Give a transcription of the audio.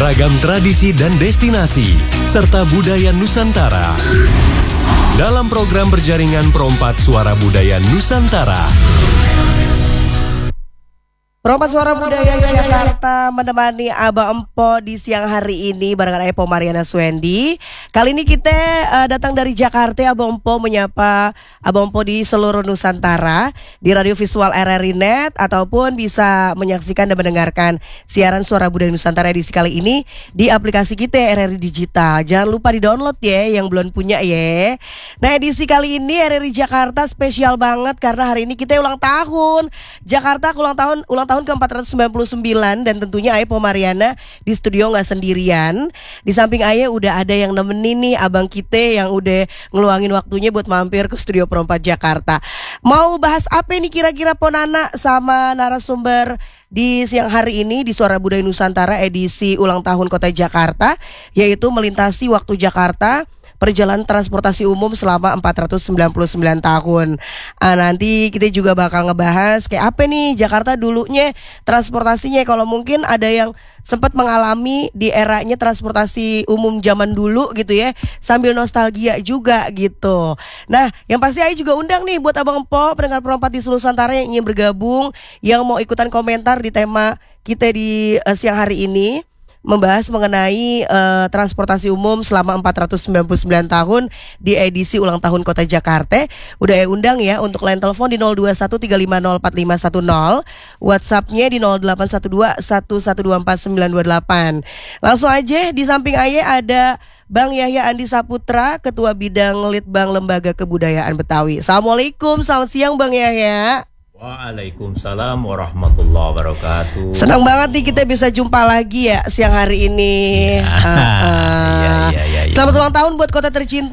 beragam tradisi dan destinasi, serta budaya Nusantara. Dalam program berjaringan Perompak Suara Budaya Nusantara. Perompak Suara Budaya Jakarta menemani Abah Empo di siang hari ini barengan Epo Mariana Swendi. Kali ini kita datang dari Jakarta. Abah Empo menyapa Abah Empo di seluruh Nusantara di radio visual RRI Net ataupun bisa menyaksikan dan mendengarkan siaran Suara Budaya Nusantara edisi kali ini di aplikasi kita RRI Digital. Jangan lupa di-download ya yang belum punya ya. Nah, edisi kali ini RRI Jakarta spesial banget karena hari ini kita ulang tahun. Jakarta ulang tahun ke-499 dan tentunya Aye Po Mariana di studio gak sendirian. Di samping Aye udah ada yang nemenin nih abang kita yang udah ngeluangin waktunya buat mampir ke studio Perompak Jakarta. Mau bahas apa nih kira-kira Ponana sama narasumber di siang hari ini di Suara Budaya Nusantara edisi ulang tahun Kota Jakarta, yaitu melintasi waktu Jakarta, perjalanan transportasi umum selama 499 tahun. Nanti kita juga bakal ngebahas kayak apa nih Jakarta dulunya transportasinya. Kalau mungkin ada yang sempat mengalami di eranya transportasi umum zaman dulu gitu ya, sambil nostalgia juga gitu. Nah, yang pasti Ayu juga undang nih buat Abang Empo, pendengar Perompak di seluruh Nusantara yang ingin bergabung, yang mau ikutan komentar di tema kita di siang hari ini, membahas mengenai transportasi umum selama 499 tahun di edisi ulang tahun Kota Jakarta. Udah undang ya untuk line telepon di 0213504510, WhatsAppnya di 081211249928. Langsung aja di samping Aye ada Bang Yahya Andi Saputra, Ketua Bidang Litbang Lembaga Kebudayaan Betawi. Assalamualaikum, selamat siang Bang Yahya. Waalaikumsalam warahmatullahi wabarakatuh. Senang banget nih kita bisa jumpa lagi ya siang hari ini. Ya. Selamat ulang tahun buat kota tercinta.